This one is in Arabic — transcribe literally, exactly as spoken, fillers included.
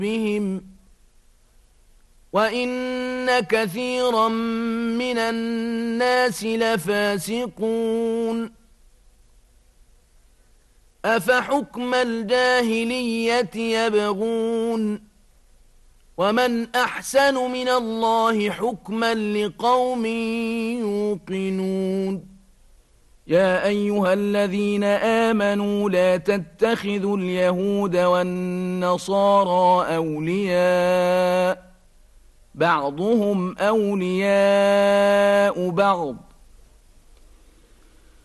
بهم وإن كثيرا من الناس لفاسقون أفحكم الجاهلية يبغون ومن أحسن من الله حكما لقوم يوقنون يا أيها الذين آمنوا لا تتخذوا اليهود والنصارى أولياء بعضهم أولياء بعض